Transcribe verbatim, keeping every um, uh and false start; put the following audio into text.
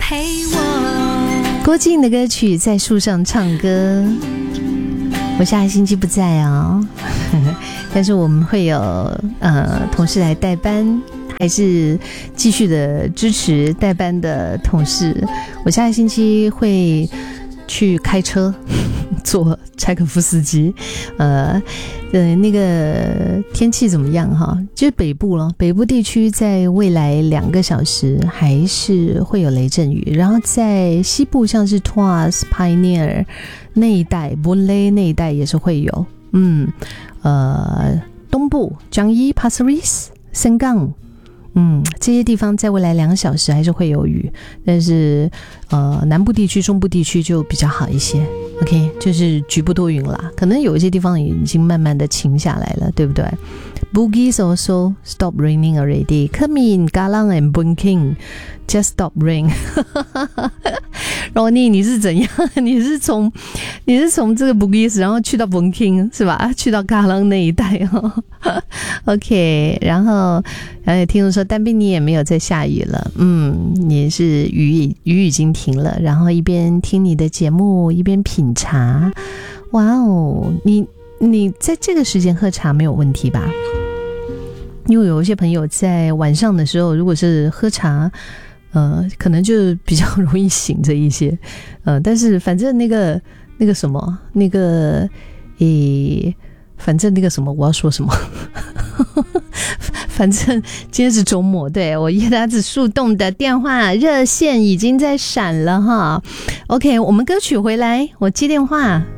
陪我。 郭靖的歌曲《在树上唱歌》，我下个星期不在哦，但是我们会有呃同事来代班，还是继续的支持代班的同事。我下个星期会去开车做柴可夫斯基，呃呃，那个天气怎么样哈？就是北部了，北部地区在未来两个小时还是会有雷阵雨，然后在西部像是 Tuas、Pioneer 那一带 Boonlay 那一带也是会有，嗯，呃，东部 Changi、Pasir Ris、Sengkang。嗯，这些地方在未来两个小时还是会有雨，但是呃，南部地区、中部地区就比较好一些。OK， 就是局部多云啦，可能有一些地方已经慢慢的晴下来了，对不对？ Bugis also stop raining already. Come in Galang and Bunking, just stop rain. Ronnie， 你是怎样？你是从你是从这个 Bugis 然后去到 Bunking 是吧？去到 Galang 那一带哦。OK， 然后然后也听说但宾你也没有再下雨了，嗯，你是雨雨已经停了，然后一边听你的节目一边品茶。哇哦，你你在这个时间喝茶没有问题吧？因为有一些朋友在晚上的时候如果是喝茶呃，可能就比较容易醒着一些，呃，但是反正那个那个什么那个诶，反正那个什么我要说什么反正今天是周末，对，我叶达子树洞的电话热线已经在闪了哈。 OK， 我们歌曲回来我接电话。